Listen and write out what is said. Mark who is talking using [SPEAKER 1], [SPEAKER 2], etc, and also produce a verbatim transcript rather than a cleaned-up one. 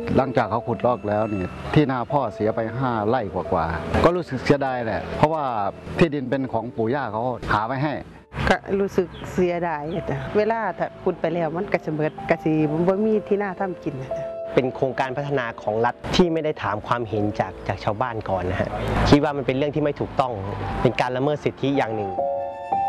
[SPEAKER 1] หลังจากเขาขุดลอกแล้วนี่ที่นาพ่อเสียไปห้าไร่กว่าๆก็รู้สึกเสียดายแหละเพราะว่าที่ดินเป็นของปู่ย่าเขาหาไว้ให้
[SPEAKER 2] ก็รู้สึกเสียดายจ้ะเวลาถ้าขุดไปแล้วมันก็จะเบิดก็สิบ่มีที่นาทำกินนะจ๊ะ
[SPEAKER 3] เป็นโครงการพัฒนาของรัฐที่ไม่ได้ถามความเห็นจากจากชาวบ้านก่อนนะฮะคิดว่ามันเป็นเรื่องที่ไม่ถูกต้องเป็นการละเมิดสิทธิอย่างหนึ่ง